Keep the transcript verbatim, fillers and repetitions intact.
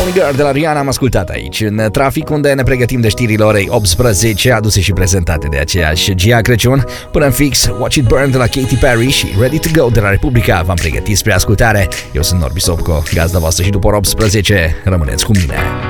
Only Girl de la Rihanna am ascultat aici în trafic, unde ne pregătim de știrile orei optsprezece, aduse și prezentate de aceeași Gia Crăciun. Până în fix, Watch It Burn de la Katy Perry și Ready to Go de la Republica v-am pregătit spre ascultare. Eu sunt Norbi Sopco, gazda voastră și după ora optsprezece rămâneți cu mine.